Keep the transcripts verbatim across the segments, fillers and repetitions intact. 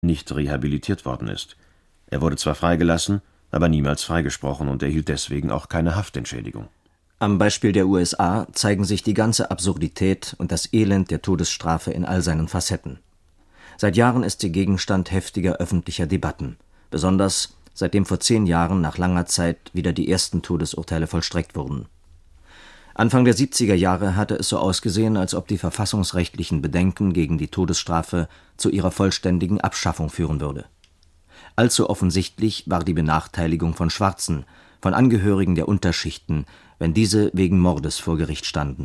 nicht rehabilitiert worden ist. Er wurde zwar freigelassen, aber niemals freigesprochen und erhielt deswegen auch keine Haftentschädigung. Am Beispiel der U S A zeigen sich die ganze Absurdität und das Elend der Todesstrafe in all seinen Facetten. Seit Jahren ist sie Gegenstand heftiger öffentlicher Debatten, besonders seitdem vor zehn Jahren nach langer Zeit wieder die ersten Todesurteile vollstreckt wurden. Anfang der siebziger Jahre hatte es so ausgesehen, als ob die verfassungsrechtlichen Bedenken gegen die Todesstrafe zu ihrer vollständigen Abschaffung führen würde. Allzu offensichtlich war die Benachteiligung von Schwarzen, von Angehörigen der Unterschichten, wenn diese wegen Mordes vor Gericht standen.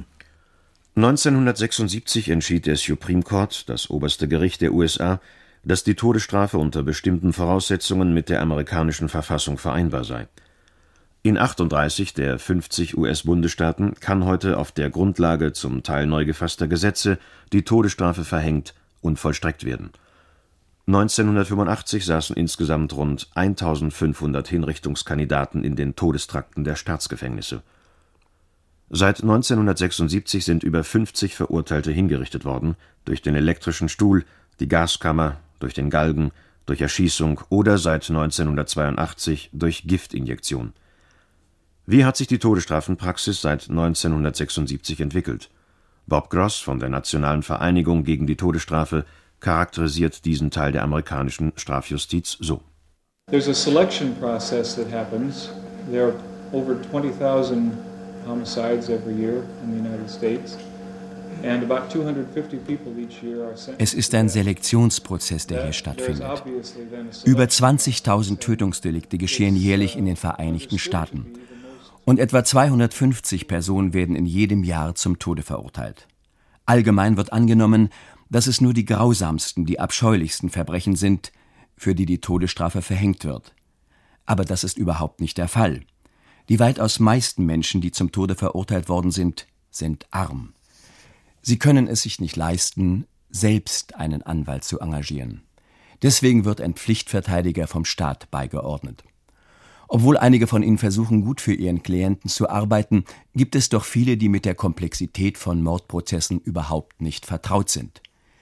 neunzehnhundertsechsundsiebzig entschied der Supreme Court, das oberste Gericht der U S A, dass die Todesstrafe unter bestimmten Voraussetzungen mit der amerikanischen Verfassung vereinbar sei. In achtunddreißig der fünfzig U S-Bundesstaaten kann heute auf der Grundlage zum Teil neu gefasster Gesetze die Todesstrafe verhängt und vollstreckt werden. neunzehnhundertfünfundachtzig saßen insgesamt rund eintausendfünfhundert Hinrichtungskandidaten in den Todestrakten der Staatsgefängnisse. Seit neunzehnhundertsechsundsiebzig sind über fünfzig Verurteilte hingerichtet worden, durch den elektrischen Stuhl, die Gaskammer, durch den Galgen, durch Erschießung oder seit neunzehnhundertzweiundachtzig durch Giftinjektion. Wie hat sich die Todesstrafenpraxis seit neunzehnhundertsechsundsiebzig entwickelt? Bob Gross von der Nationalen Vereinigung gegen die Todesstrafe charakterisiert diesen Teil der amerikanischen Strafjustiz so. There's a selection process that happens. There are over twenty thousand homicides every year in the United States. And about two hundred fifty people each year are sentenced. Es ist ein Selektionsprozess, der hier stattfindet. Über zwanzigtausend Tötungsdelikte geschehen jährlich in den Vereinigten Staaten. Und etwa zweihundertfünfzig Personen werden in jedem Jahr zum Tode verurteilt. Allgemein wird angenommen, dass es nur die grausamsten, die abscheulichsten Verbrechen sind, für die die Todesstrafe verhängt wird. Aber das ist überhaupt nicht der Fall. Die weitaus meisten Menschen, die zum Tode verurteilt worden sind, sind arm. Sie können es sich nicht leisten, selbst einen Anwalt zu engagieren. Deswegen wird ein Pflichtverteidiger vom Staat beigeordnet. Obwohl einige von ihnen versuchen, gut für ihren Klienten zu arbeiten, gibt es doch viele, die mit der Komplexität von Mordprozessen überhaupt nicht vertraut sind.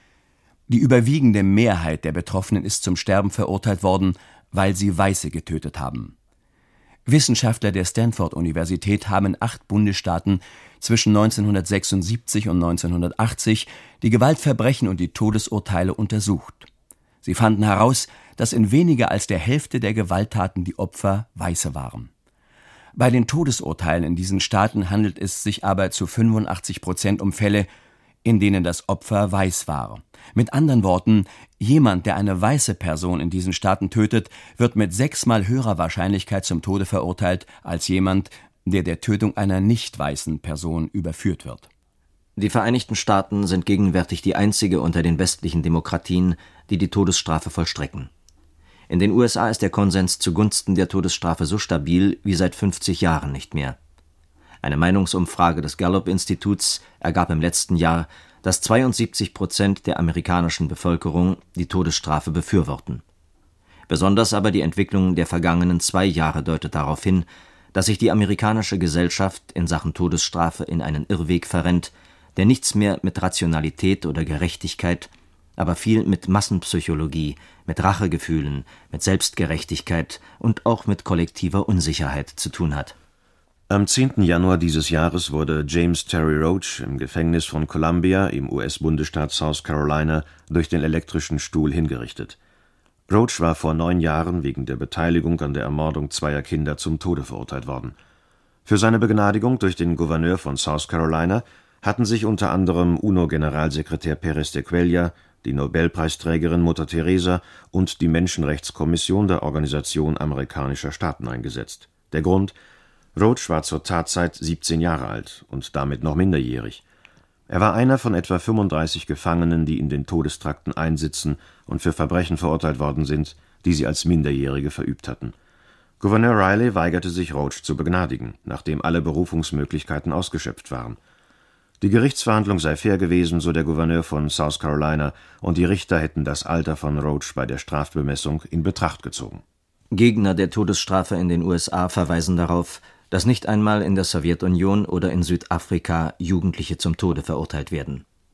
Die überwiegende Mehrheit der Betroffenen ist zum Sterben verurteilt worden, weil sie Weiße getötet haben. Wissenschaftler der Stanford-Universität haben in acht Bundesstaaten zwischen neunzehnhundertsechsundsiebzig und neunzehnhundertachtzig die Gewaltverbrechen und die Todesurteile untersucht. Sie fanden heraus, dass in weniger als der Hälfte der Gewalttaten die Opfer Weiße waren. Bei den Todesurteilen in diesen Staaten handelt es sich aber zu fünfundachtzig Prozent um Fälle, in denen das Opfer weiß war. Mit anderen Worten, jemand, der eine weiße Person in diesen Staaten tötet, wird mit sechsmal höherer Wahrscheinlichkeit zum Tode verurteilt, als jemand, der der Tötung einer nicht weißen Person überführt wird. Die Vereinigten Staaten sind gegenwärtig die einzige unter den westlichen Demokratien, die die Todesstrafe vollstrecken. In den U S A ist der Konsens zugunsten der Todesstrafe so stabil wie seit fünfzig Jahren nicht mehr. Eine Meinungsumfrage des Gallup-Instituts ergab im letzten Jahr, dass zweiundsiebzig Prozent der amerikanischen Bevölkerung die Todesstrafe befürworten. Besonders aber die Entwicklung der vergangenen zwei Jahre deutet darauf hin, dass sich die amerikanische Gesellschaft in Sachen Todesstrafe in einen Irrweg verrennt, der nichts mehr mit Rationalität oder Gerechtigkeit, aber viel mit Massenpsychologie, mit Rachegefühlen, mit Selbstgerechtigkeit und auch mit kollektiver Unsicherheit zu tun hat. Am zehnten Januar dieses Jahres wurde James Terry Roach im Gefängnis von Columbia im U S-Bundesstaat South Carolina durch den elektrischen Stuhl hingerichtet. Roach war vor neun Jahren wegen der Beteiligung an der Ermordung zweier Kinder zum Tode verurteilt worden. Für seine Begnadigung durch den Gouverneur von South Carolina hatten sich unter anderem UNO-Generalsekretär Pérez de Cuéllar, die Nobelpreisträgerin Mutter Teresa und die Menschenrechtskommission der Organisation amerikanischer Staaten eingesetzt. Der Grund: Roach war zur Tatzeit siebzehn Jahre alt und damit noch minderjährig. Er war einer von etwa fünfunddreißig Gefangenen, die in den Todestrakten einsitzen und für Verbrechen verurteilt worden sind, die sie als Minderjährige verübt hatten. Gouverneur Riley weigerte sich, Roach zu begnadigen, nachdem alle Berufungsmöglichkeiten ausgeschöpft waren. Die Gerichtsverhandlung sei fair gewesen, so der Gouverneur von South Carolina, und die Richter hätten das Alter von Roach bei der Strafbemessung in Betracht gezogen. Gegner der Todesstrafe in den U S A verweisen darauf, dass nicht einmal in der Sowjetunion oder in Südafrika Jugendliche zum Tode verurteilt werden.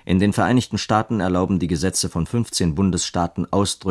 In den Vereinigten Staaten erlauben die Gesetze von fünfzehn Bundesstaaten ausdrücklich